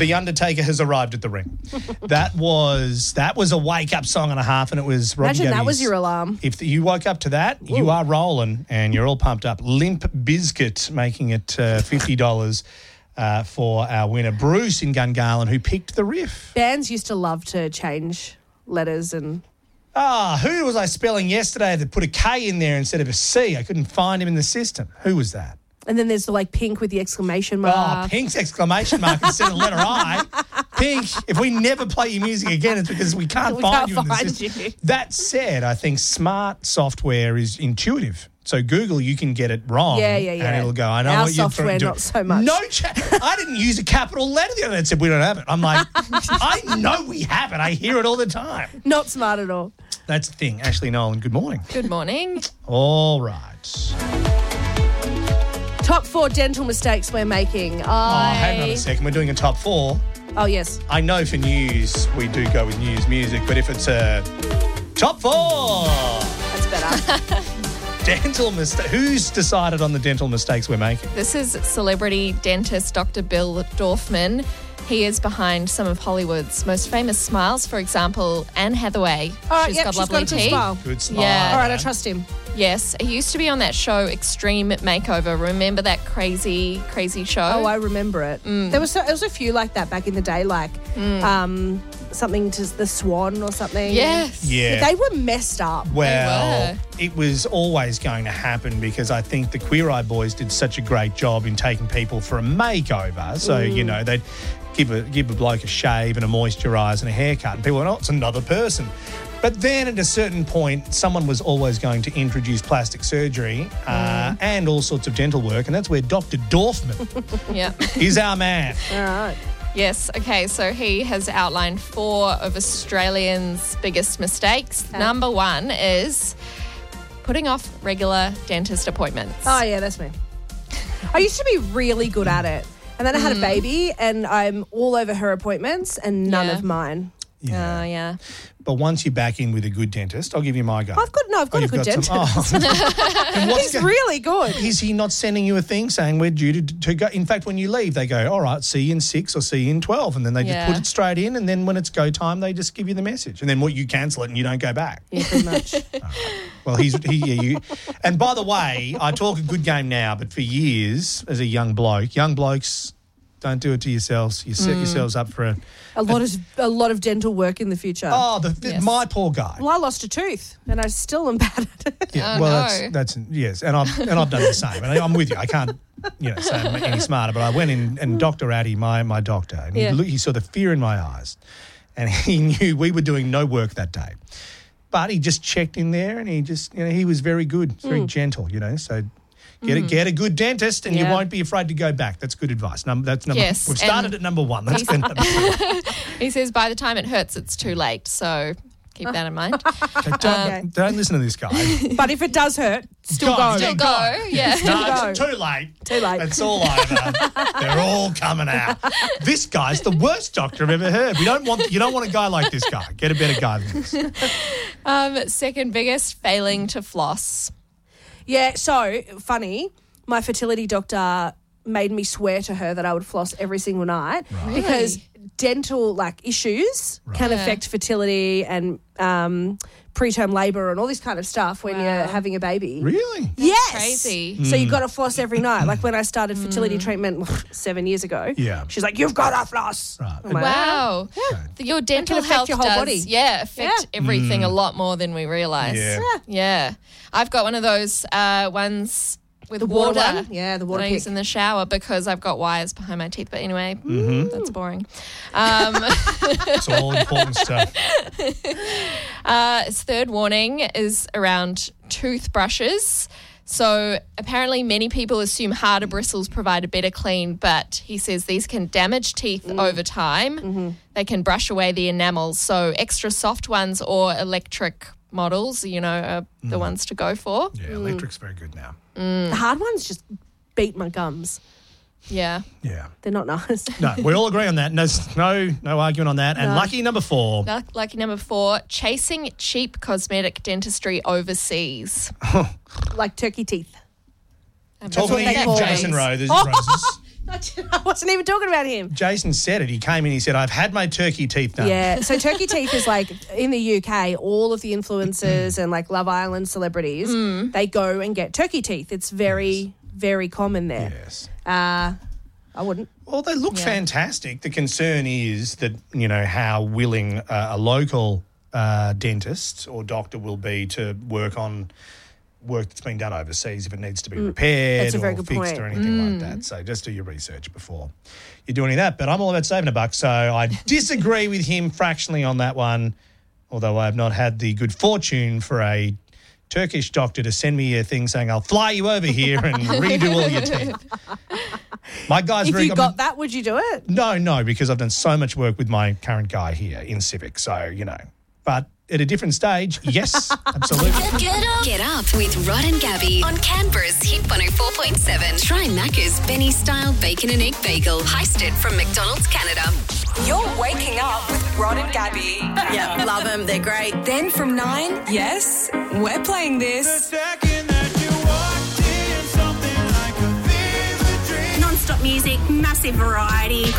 The Undertaker has arrived at the ring. That was a wake-up song and a half, and it was Robbie Imagine that Gabby's. was your alarm. If you woke up to that, you are rolling and you're all pumped up. Limp Bizkit making it $50 for our winner, Bruce in Gungahlin, who picked the riff. Bands used to love to change letters and... Who was I spelling yesterday that put a K in there instead of a C? I couldn't find him in the system. Who was that? And then there's the Pink with the exclamation mark. Oh, Pink's exclamation mark instead of letter I. Pink, if we never play your music again, it's because we can't find you in the system. you. That said, I think smart software is intuitive. So Google, you can get it wrong. Yeah. And it'll go, I know Our what you're software, trying to do. not so much. No, I didn't use a capital letter the other day and said we don't have it. I'm like, I know we have it. I hear it all the time. Not smart at all. That's the thing. Ashley Nolan, good morning. Good morning. All right. Top 4 dental mistakes we're making. Hang on a second. We're doing a top 4. Oh, yes. I know for news we do go with news music, but if it's a top 4, That's better. dental mistake. Who's decided on the dental mistakes we're making? This is celebrity dentist Dr. Bill Dorfman. He is behind some of Hollywood's most famous smiles. For example, Anne Hathaway. All right, She's yep, got she's lovely got a good teeth. smile. Good smile. Yeah. All right, I trust him. Yes, he used to be on that show Extreme Makeover. Remember that crazy show? Oh, I remember it. There was a few like that back in the day, like something to the Swan or something. Yes. Yeah. They were messed up. Well, were. it was always going to happen because I think the Queer Eye Boys did such a great job in taking people for a makeover. So, they'd give a bloke a shave and a moisturise and a haircut. And people went, oh, it's another person. But then at a certain point, someone was always going to introduce plastic surgery and all sorts of dental work. And that's where Dr. Dorfman Yeah. is our man. All right. Yes, okay, so he has outlined 4 of Australians' biggest mistakes. Number 1 is putting off regular dentist appointments. Oh, yeah, that's me. I used to be really good at it. And then I had a baby and I'm all over her appointments and none Yeah. of mine. Yeah. Yeah. But once you're back in with a good dentist, I'll give you my go. I've got a you've good got dentist. some- And what's He's really good. Is he not sending you a thing saying we're due to go? In fact, when you leave, they go, all right, see you in 6 or see you in 12. And then they just Yeah. put it straight in. And then when it's go time, they just give you the message. And then you cancel it and you don't go back. Yeah, pretty much. Well, and by the way, I talk a good game now, but for years as a young blokes, don't do it to yourselves. You set yourselves up for a lot of dental work in the future. Yes. my poor guy. Well, I lost a tooth and I still am bad at it. Yeah, Oh, well, no. that's yes, and I've done the same. And I'm with you. I can't, say I'm any smarter. But I went in, and Dr. Addy, my doctor, and he saw the fear in my eyes, and he knew we were doing no work that day. But he just checked in there, and he just, he was very good, very gentle, So get a good dentist, and you Yeah. won't be afraid to go back. That's good advice. That's number. Yes, We've started and at number 1. That's the number 2. He says by the time it hurts, it's too late. So keep that in mind. Okay, don't listen to this guy. But if it does hurt, still go. Still go, yeah. No, it's too late. Too late. It's all over. They're all coming out. This guy's the worst doctor I've ever heard. You don't want a guy like this guy. Get a better guy than this. Second biggest, failing to floss. Yeah, so funny. My fertility doctor made me swear to her that I would floss every single night because dental issues can affect fertility and preterm labour and all this kind of stuff when you're having a baby. Really? Yes. Crazy. So you've got to floss every night. Like when I started fertility treatment 7 years ago. Yeah. She's like, you've got to floss. Right. I'm like, Wow. Your dental affect health your whole does, body. Yeah, affect everything a lot more than we realise. Yeah. Yeah. I've got one of those ones with The water water. one? Yeah, the water that I pick. use in the shower because I've got wires behind my teeth. But anyway, that's boring. It's all important stuff. His third warning is around toothbrushes. So apparently many people assume harder bristles provide a better clean, but he says these can damage teeth over time. They can brush away the enamels. So extra soft ones or electric models, are the ones to go for. Yeah, electric's very good now. The hard ones just beat my gums. Yeah. Yeah. They're not nice. No, we all agree on that. No argument on that. And lucky number 4. Lucky number 4, chasing cheap cosmetic dentistry overseas. Like turkey teeth. Talking what they to you, call Jason these. Roses. I wasn't even talking about him. Jason said it. He came in, he said, I've had my turkey teeth done. Yeah, so turkey teeth is like, in the UK, all of the influencers and like Love Island celebrities, they go and get turkey teeth. It's very, very common there. Yes. I wouldn't. Well, they look fantastic. The concern is that, you know, how willing a local dentist or doctor will be to work on work that's been done overseas if it needs to be repaired That's a very or good fixed point. or anything like that. So just do your research before you do any of that. But I'm all about saving $1, so I disagree with him fractionally on that one, although I have not had the good fortune for a Turkish doctor to send me a thing saying, I'll fly you over here and redo all your teeth. My guy's If very you got that, would you do it? No, because I've done so much work with my current guy here in Civic. So, you know, but at a different stage, yes, absolutely. Get up with Rod and Gabby on Canberra's Hit 104.7. Try Macca's Benny Style Bacon and Egg Bagel, heisted from McDonald's Canada. You're waking up with Rod and Gabby. Yeah, love them. They're great. Then from 9, yes, we're playing this. Non-stop music, massive variety.